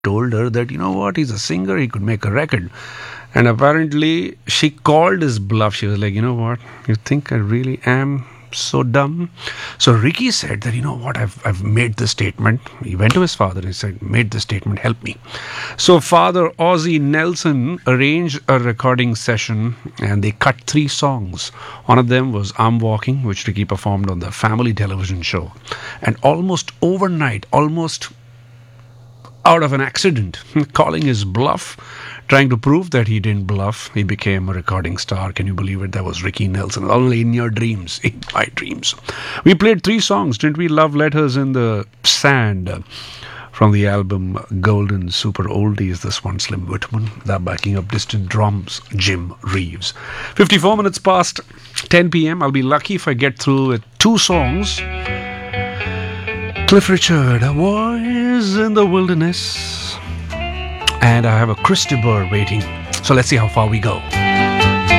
told her that, you know what, he's a singer, he could make a record. And apparently, she called his bluff. She was like, you know what, you think I really am so dumb? So Ricky said that, you know what, I've made this statement. He went to his father and he said, made this statement, help me. So Father Ozzie Nelson arranged a recording session and they cut 3 songs. One of them was I'm Walking, which Ricky performed on the family television show. And almost overnight, almost out of an accident, calling his bluff, trying to prove that he didn't bluff, he became a recording star. Can you believe it? That was Ricky Nelson. Only in your dreams, in my dreams. We played 3 songs, didn't we? Love Letters in the Sand from the album Golden Super Oldies. This one, Slim Whitman. That backing up distant drums, Jim Reeves. 54 minutes past 10 p.m. I'll be lucky if I get through with 2 songs. Cliff Richard, A Voice in the Wilderness. And I have a Christy Burr waiting. So let's see how far we go.